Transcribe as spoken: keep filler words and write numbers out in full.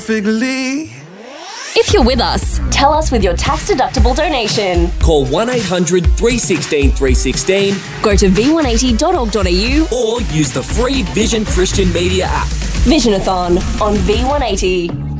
Figly. If you're with us, tell us with your tax-deductible donation. Call one eight hundred three one six three one six, go to v one eighty dot org dot a u or use the free Vision Christian Media app. Visionathon on V one eighty.